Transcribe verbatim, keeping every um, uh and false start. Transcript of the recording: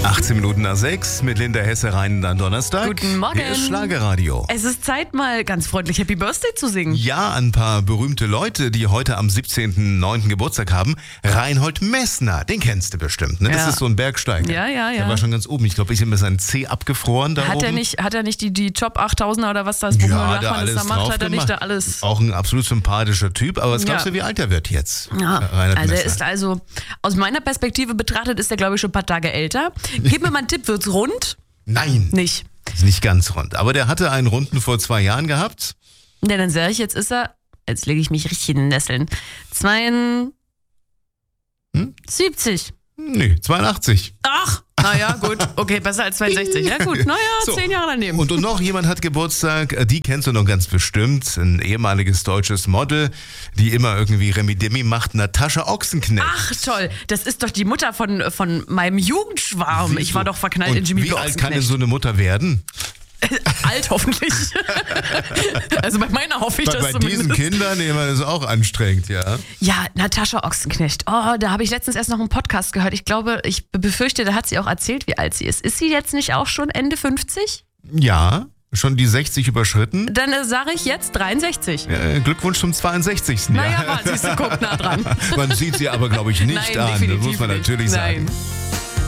achtzehn Minuten nach sechs mit Linda Hesse rein an Donnerstag. Guten Morgen. Hier ist Schlagerradio. Es ist Zeit, mal ganz freundlich Happy Birthday zu singen. Ja, ein paar berühmte Leute, die heute am siebzehnten neunten Geburtstag haben. Reinhold Messner, den kennst du bestimmt, ne? Das Ja. ist so ein Bergsteiger. Ja, ja, ja. Der war schon ganz oben. Ich glaube, ich habe mir sein Zeh abgefroren da Hat oben. er nicht, hat er nicht die, die Top achttausender oder was das, wo Ja, man da Lachmann alles das da macht, drauf hat er nicht gemacht. da alles... Auch ein absolut sympathischer Typ. Aber was glaubst Ja. du, wie alt er wird jetzt? Ja, Reinhold also er Messner? ist also, aus meiner Perspektive betrachtet, ist er glaube ich schon ein paar Tage älter. Gib mir mal einen Tipp, wird's rund? Nein, Nicht. ist nicht ganz rund. Aber der hatte einen Runden vor zwei Jahren gehabt. Ja, dann sage ich, jetzt ist er, jetzt lege ich mich richtig in den Nesseln, zweiundsiebzig. Nee, zweiundachtzig. Ach, naja, gut, okay, besser als zweiundsechzig. Ja gut, naja, So. zehn Jahre daneben. Und, und noch jemand hat Geburtstag, äh, die kennst du noch ganz bestimmt, ein ehemaliges deutsches Model, die immer irgendwie Remi-Demi macht, Natascha Ochsenknecht. Ach toll, das ist doch die Mutter von, von meinem Jugendschwarm. Ich war doch verknallt Und in Jimmy wie alt kann denn so eine Mutter werden? Alt hoffentlich. Also bei meiner hoffe ich Bei, das bei zumindest. diesen Kindern, nee, man ist auch anstrengend, ja. Ja, Natascha Ochsenknecht. Oh, da habe ich letztens erst noch einen Podcast gehört. Ich glaube, ich befürchte, da hat sie auch erzählt, wie alt sie ist. Ist sie jetzt nicht auch schon Ende fünfzig? Ja, schon die sechzig überschritten. Dann äh, sage ich jetzt dreiundsechzig. Äh, Glückwunsch zum zweiundsechzigsten Naja, Jahr. war, siehst du, guck nah dran. Man sieht sie aber, glaube ich, nicht Nein, an. Das definitiv muss man nicht. natürlich Nein. sagen.